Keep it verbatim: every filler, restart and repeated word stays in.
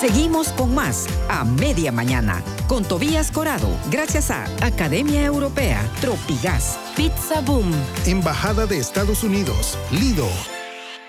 Seguimos con más a media mañana con Tobías Corado, gracias a Academia Europea, Tropigas, Pizza Boom, Embajada de Estados Unidos, Lido,